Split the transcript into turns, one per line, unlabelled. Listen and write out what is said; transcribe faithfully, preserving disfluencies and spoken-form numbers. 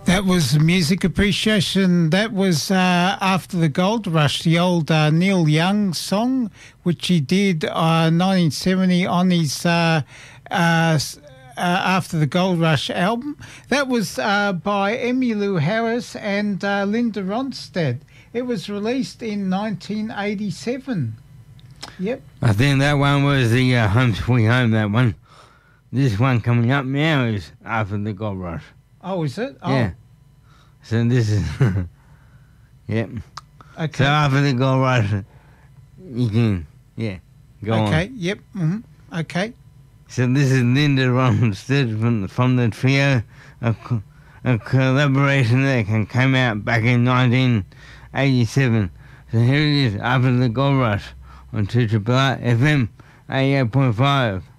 That was Music Appreciation. That was uh, after the Gold Rush, the old uh, Neil Young song, which he did uh, nineteen seventy on his uh, uh, uh, After the Gold Rush album. That was uh, by Emmylou Harris and uh, Linda Ronstadt. It was released in nineteen eighty-seven. Yep.
I think that one was the uh, Home Sweet Home, that one. This one coming up now is After the Gold Rush.
Oh, is it? Oh.
Yeah. So this is, yep.
Okay.
So after the Gold Rush, you can, yeah, go
okay.
on.
Okay, yep. Mm-hmm. Okay.
So this is Linda Ronstadt from, from the trio, a, co- a collaboration that can came out back in nineteen eighty-seven. So here it is, After the Gold Rush, on two R R R F M eighty-eight point five.